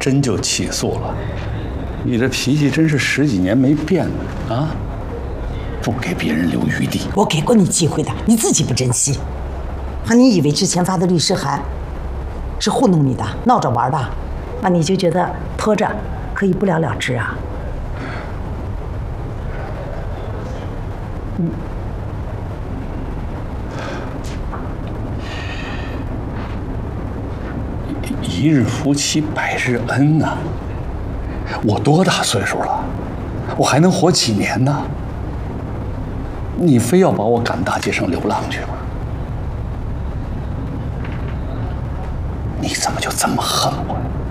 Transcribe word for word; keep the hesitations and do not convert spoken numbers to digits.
真就起诉了。你这脾气真是十几年没变呢啊！不给别人留余地。 我给过你机会的，你自己不珍惜。啊，你以为之前发的律师函是糊弄你的、闹着玩的？那你就觉得拖着可以不了了之啊？嗯。 一日夫妻百日恩呐、啊！我多大岁数了？我还能活几年呢？你非要把我赶大街上流浪去吗？你怎么就这么恨我呀？